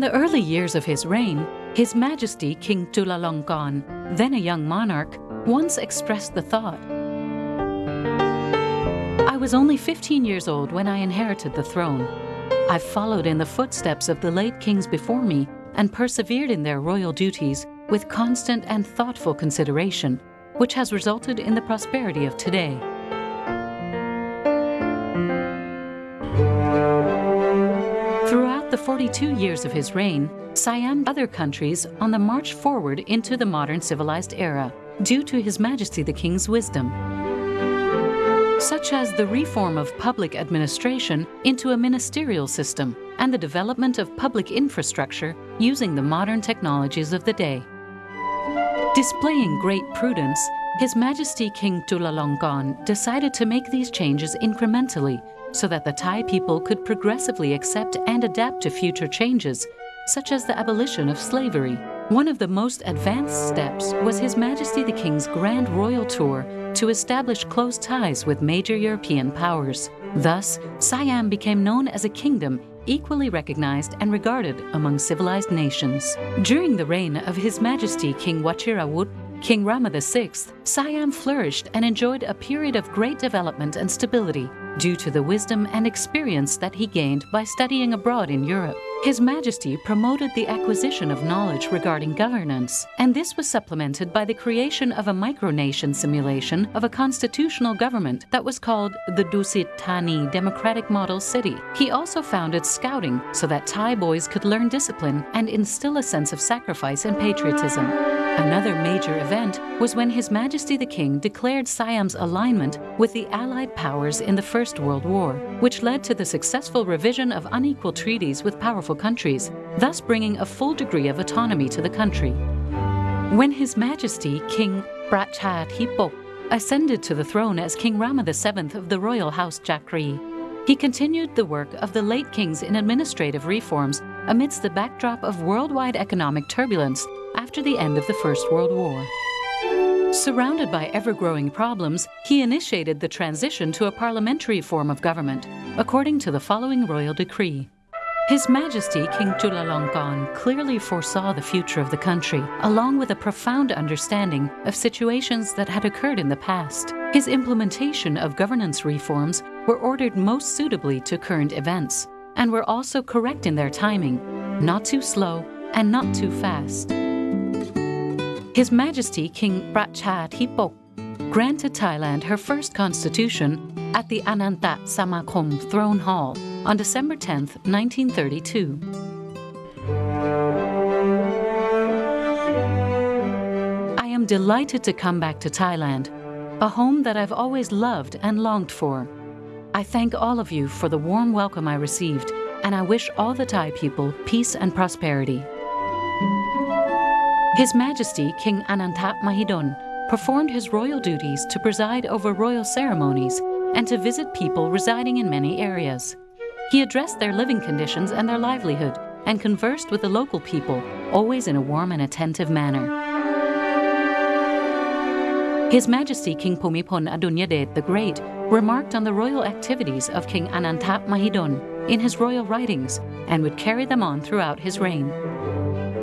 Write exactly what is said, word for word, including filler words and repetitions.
the early years of his reign, His Majesty King Chulalongkorn, then a young monarch, once expressed the thought, "I was only fifteen years old when I inherited the throne. I've followed in the footsteps of the late kings before me and persevered in their royal duties with constant and thoughtful consideration, which has resulted in the prosperity of today." Throughout the forty-two years of his reign, Siam other countries on the march forward into the modern civilized era, due to His Majesty the King's wisdom, such as the reform of public administration into a ministerial system and the development of public infrastructure using the modern technologies of the day. Displaying great prudence, His Majesty King Chulalongkorn decided to make these changes incrementally so that the Thai people could progressively accept and adapt to future changes, such as the abolition of slavery. One of the most advanced steps was His Majesty the King's Grand Royal Tour to establish close ties with major European powers. Thus, Siam became known as a kingdom equally recognized and regarded among civilized nations. During the reign of His Majesty King Wachirawut, King Rama the Sixth, Siam flourished and enjoyed a period of great development and stability due to the wisdom and experience that he gained by studying abroad in Europe. His Majesty promoted the acquisition of knowledge regarding governance, and this was supplemented by the creation of a micronation simulation of a constitutional government that was called the Dusit Thani Democratic Model City. He also founded scouting so that Thai boys could learn discipline and instill a sense of sacrifice and patriotism. Another major event was when His Majesty the King declared Siam's alignment with the Allied powers in the First World War, which led to the successful revision of unequal treaties with powerful countries, thus bringing a full degree of autonomy to the country. When His Majesty King Prachathipok ascended to the throne as King Rama the Seventh of the Royal House Chakri, he continued the work of the late kings in administrative reforms amidst the backdrop of worldwide economic turbulence after the end of the First World War. Surrounded by ever-growing problems, he initiated the transition to a parliamentary form of government, according to the following royal decree. His Majesty King Chulalongkorn clearly foresaw the future of the country, along with a profound understanding of situations that had occurred in the past. His implementation of governance reforms were ordered most suitably to current events, and were also correct in their timing, not too slow and not too fast. His Majesty King Prachathipok granted Thailand her first constitution at the Ananta Samakom Throne Hall on December tenth, nineteen thirty-two. I am delighted to come back to Thailand, a home that I've always loved and longed for. I thank all of you for the warm welcome I received, and I wish all the Thai people peace and prosperity. His Majesty King Ananta Mahidol performed his royal duties to preside over royal ceremonies and to visit people residing in many areas. He addressed their living conditions and their livelihood and conversed with the local people, always in a warm and attentive manner. His Majesty King Bhumibol Adulyadej the Great remarked on the royal activities of King Ananta Mahidol in his royal writings and would carry them on throughout his reign.